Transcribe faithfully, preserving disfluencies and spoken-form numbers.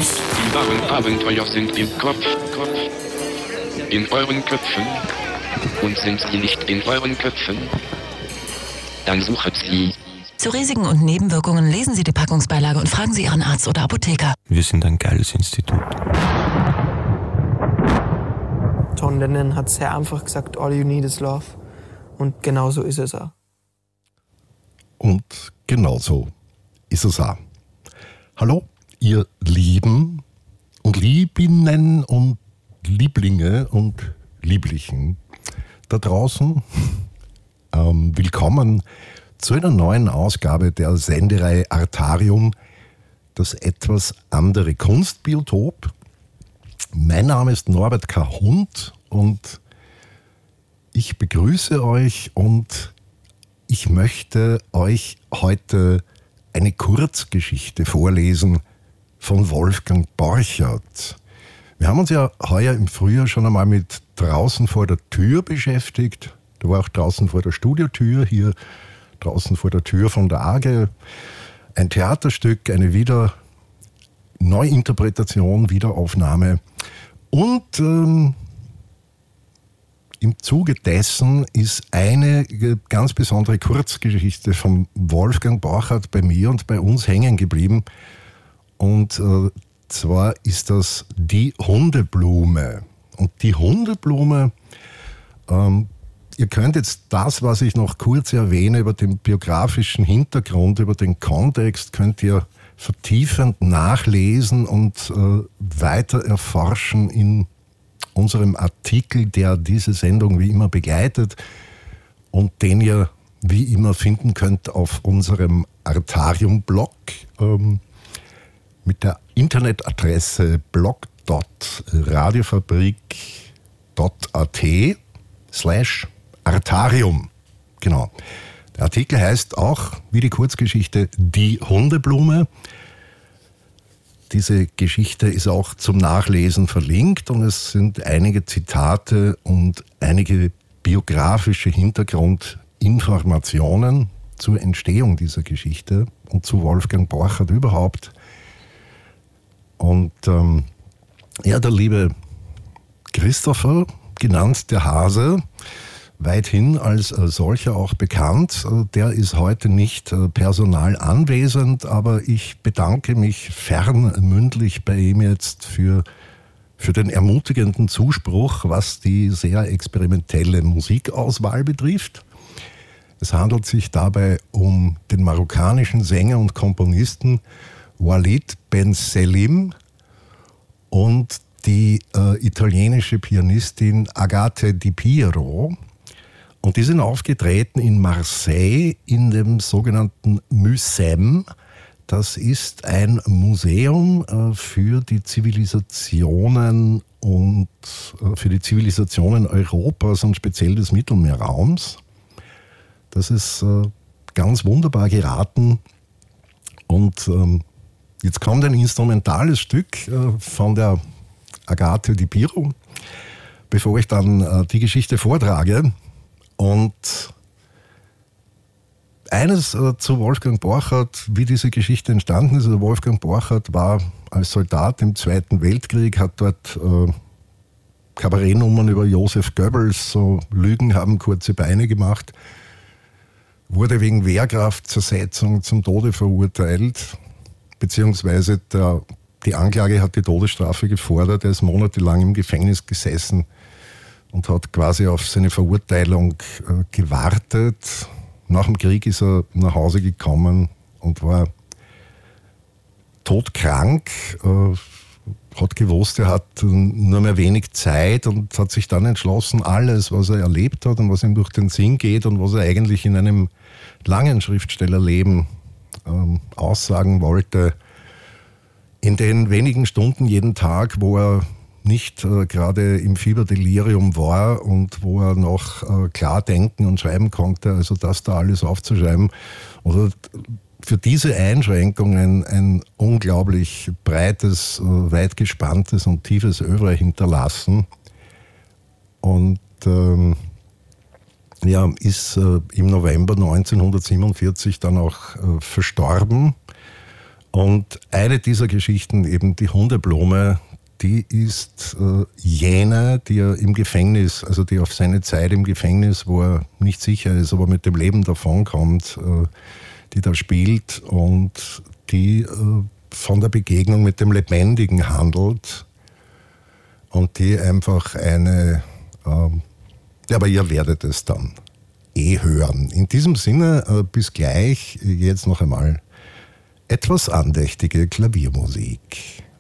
Kopf. Die wahren Abenteuer sind im Kopf, Kopf. In euren Köpfen. Und sind sie nicht in euren Köpfen? Dann sucht sie. Zu Risiken und Nebenwirkungen lesen Sie die Packungsbeilage und fragen Sie Ihren Arzt oder Apotheker. Wir sind ein geiles Institut. John Lennon hat sehr einfach gesagt, all you need is love. Und genau so ist es auch. Und genau so ist es auch. Hallo, ihr Lieben und Liebinnen und Lieblinge und Lieblichen da draußen. Ähm, willkommen zu einer neuen Ausgabe der Sendereihe Artarium, das etwas andere Kunstbiotop. Mein Name ist Norbert K. Hund und ich begrüße euch und ich möchte euch heute eine Kurzgeschichte vorlesen von Wolfgang Borchert. Wir haben uns ja heuer im Frühjahr schon einmal mit Draußen vor der Tür beschäftigt. Da war auch draußen vor der Studiotür, hier draußen vor der Tür von der A G. Ein Theaterstück, eine wieder Neuinterpretation, Wiederaufnahme. Und ähm, im Zuge dessen ist eine ganz besondere Kurzgeschichte von Wolfgang Borchert bei mir und bei uns hängen geblieben. Und äh, zwar ist das Die Hundeblume. Und die Hundeblume, ähm, ihr könnt jetzt das, was ich noch kurz erwähne, über den biografischen Hintergrund, über den Kontext, könnt ihr vertiefend nachlesen und äh, weiter erforschen in unserem Artikel, der diese Sendung wie immer begleitet und den ihr wie immer finden könnt auf unserem Artarium-Blog ähm, mit der Internetadresse blog punkt radiofabrik punkt at slash Artarium. Genau. Der Artikel heißt auch, wie die Kurzgeschichte, Die Hundeblume. Diese Geschichte ist auch zum Nachlesen verlinkt und es sind einige Zitate und einige biografische Hintergrundinformationen zur Entstehung dieser Geschichte und zu Wolfgang Borchert überhaupt. Und ähm, ja, der liebe Christopher, genannt der Hase, weithin als äh, solcher auch bekannt. Äh, der ist heute nicht äh, personal anwesend, aber ich bedanke mich fernmündlich bei ihm jetzt für, für den ermutigenden Zuspruch, was die sehr experimentelle Musikauswahl betrifft. Es handelt sich dabei um den marokkanischen Sänger und Komponisten Walid Ben Selim und die äh, italienische Pianistin Agate Di Piero. Und die sind aufgetreten in Marseille in dem sogenannten Mucem. Das ist ein Museum äh, für die Zivilisationen und äh, für die Zivilisationen Europas und speziell des Mittelmeerraums. Das ist äh, ganz wunderbar geraten. Und ähm, jetzt kommt ein instrumentales Stück äh, von der Agate Di Piero, bevor ich dann äh, die Geschichte vortrage. Und eines äh, zu Wolfgang Borchert, wie diese Geschichte entstanden ist. Also Wolfgang Borchert war als Soldat im Zweiten Weltkrieg, hat dort äh, Kabarettnummern über Joseph Goebbels, so Lügen haben kurze Beine gemacht, wurde wegen Wehrkraftzersetzung zum Tode verurteilt, beziehungsweise der, die Anklage hat die Todesstrafe gefordert. Er ist monatelang im Gefängnis gesessen und hat quasi auf seine Verurteilung äh, gewartet. Nach dem Krieg ist er nach Hause gekommen und war todkrank, äh, hat gewusst, er hat nur mehr wenig Zeit und hat sich dann entschlossen, alles, was er erlebt hat und was ihm durch den Sinn geht und was er eigentlich in einem langen Schriftstellerleben äh, aussagen wollte, in den wenigen Stunden jeden Tag, wo er nicht äh, gerade im Fieberdelirium war und wo er noch äh, klar denken und schreiben konnte, also das da alles aufzuschreiben. Oder für diese Einschränkungen ein unglaublich breites, äh, weit gespanntes und tiefes Övre hinterlassen. Und ähm, ja, ist äh, im November neunzehnhundertsiebenundvierzig dann auch äh, verstorben. Und eine dieser Geschichten, eben die Hundeblume, die ist äh, jene, die er im Gefängnis, also die auf seine Zeit im Gefängnis, wo er nicht sicher ist, aber mit dem Leben davonkommt, äh, die da spielt und die äh, von der Begegnung mit dem Lebendigen handelt und die einfach eine, äh, ja, aber ihr werdet es dann eh hören. In diesem Sinne, äh, bis gleich, jetzt noch einmal etwas andächtige Klaviermusik.